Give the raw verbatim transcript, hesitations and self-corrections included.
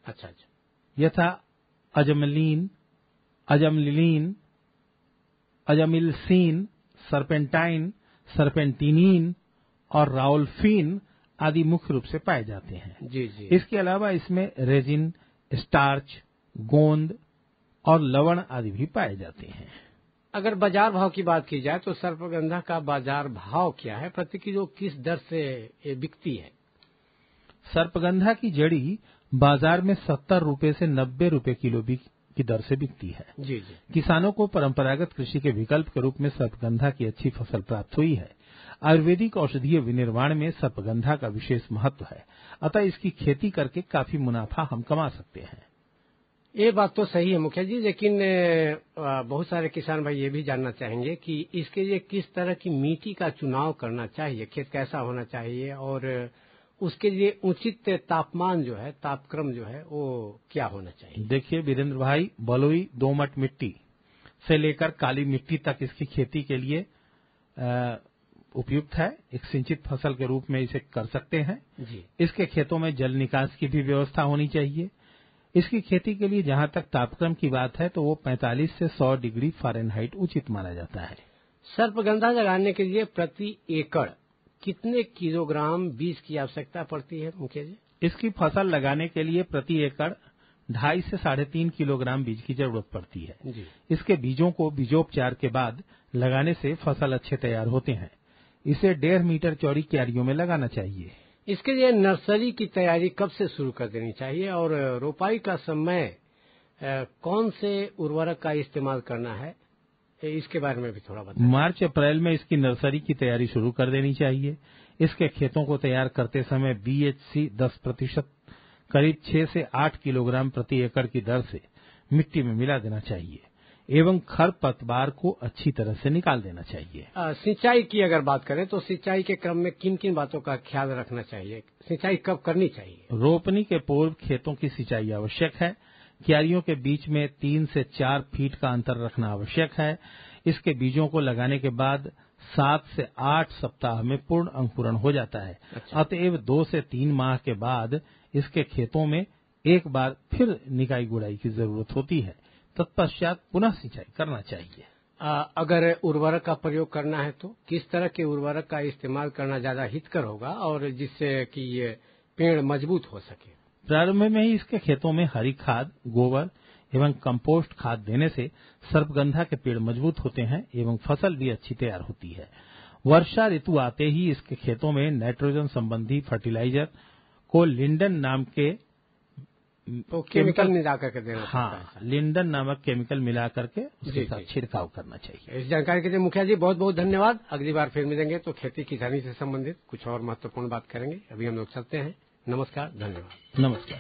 अच्छा अच्छा। यथा अजमलीन, अजमलिलीन, अजमिलसीन, सर्पेंटाइन, सर्पेंटिनीन और राउल्फीन आदि मुख्य रूप से पाए जाते हैं। जी जी। इसके अलावा इसमें रेजिन, स्टार्च, गोंद और लवण आदि भी पाए जाते हैं। अगर बाजार भाव की बात की जाए तो सर्पगंधा का बाजार भाव क्या है, प्रति किलो किस दर से ये बिकती है? सर्पगंधा की जड़ी बाजार में सत्तर रुपए से नब्बे रुपए किलो की दर से बिकती है। जी जी। किसानों को परंपरागत कृषि के विकल्प के रूप में सर्पगंधा की अच्छी फसल प्राप्त हुई है। आयुर्वेदिक औषधीय विनिर्माण में सर्पगंधा का विशेष महत्व है, अतः इसकी खेती करके काफी मुनाफा हम कमा सकते हैं। ये बात तो सही है मुखिया जी, लेकिन बहुत सारे किसान भाई ये भी जानना चाहेंगे कि इसके लिए किस तरह की मिट्टी का चुनाव करना चाहिए, खेत कैसा होना चाहिए और उसके लिए उचित तापमान जो है, तापक्रम जो है वो क्या होना चाहिए? देखिए वीरेंद्र भाई, बलुई दोमट मिट्टी से लेकर काली मिट्टी तक इसकी खेती के लिए उपयुक्त है। एक सिंचित फसल के रूप में इसे कर सकते हैं जी। इसके खेतों में जल निकास की भी व्यवस्था होनी चाहिए। इसकी खेती के लिए जहां तक तापक्रम की बात है तो वो पैंतालीस से सौ डिग्री फ़ारेनहाइट उचित माना जाता है। सर्पगंधा लगाने के लिए प्रति एकड़ कितने किलोग्राम बीज की आवश्यकता पड़ती है मुखिया जी? इसकी फसल लगाने के लिए प्रति एकड़ ढाई से साढ़े तीन किलोग्राम बीज की जरूरत पड़ती है। जी। इसके बीजों को बीजोपचार के बाद लगाने से फसल अच्छे तैयार होते हैं। इसे डेढ़ मीटर चौड़ी क्यारियों में लगाना चाहिए। इसके लिए नर्सरी की तैयारी कब से शुरू कर देनी चाहिए और रोपाई का समय कौन से उर्वरक का इस्तेमाल करना है, इसके बारे में भी थोड़ा बताएं। मार्च अप्रैल में इसकी नर्सरी की तैयारी शुरू कर देनी चाहिए। इसके खेतों को तैयार करते समय बीएचसी दस प्रतिशत करीब छह से आठ किलोग्राम प्रति एकड़ की दर से मिट्टी में मिला देना चाहिए एवं खरपतवार को अच्छी तरह से निकाल देना चाहिए। आ, सिंचाई की अगर बात करें तो सिंचाई के क्रम में किन किन बातों का ख्याल रखना चाहिए, सिंचाई कब करनी चाहिए? रोपनी के पूर्व खेतों की सिंचाई आवश्यक है। क्यारियों के बीच में तीन से चार फीट का अंतर रखना आवश्यक है। इसके बीजों को लगाने के बाद सात से आठ सप्ताह में पूर्ण अंकुरण हो जाता है। अच्छा। अतएव दो से तीन माह के बाद इसके खेतों में एक बार फिर निकाई गुड़ाई की जरूरत होती है। तत्पश्चात पुनः सिंचाई करना चाहिए। आ, अगर उर्वरक का प्रयोग करना है तो किस तरह के उर्वरक का इस्तेमाल करना ज्यादा हितकर होगा और जिससे कि ये पेड़ मजबूत हो सके? प्रारंभ में ही इसके खेतों में हरी खाद, गोबर एवं कंपोस्ट खाद देने से सर्पगंधा के पेड़ मजबूत होते हैं एवं फसल भी अच्छी तैयार होती है। वर्षा ऋतु आते ही इसके खेतों में नाइट्रोजन संबंधी फर्टिलाइजर को लिंडन नाम के तो केमिकल मिला करके देना पड़ता है। हाँ, लिंडन नामक केमिकल मिला करके उसके साथ छिड़काव करना चाहिए। इस जानकारी के लिए मुखिया जी बहुत बहुत धन्यवाद। अगली बार फिर मिलेंगे तो खेती किसानी से संबंधित कुछ और महत्वपूर्ण बात करेंगे। अभी हम लोग चलते हैं। नमस्कार, धन्यवाद। नमस्कार।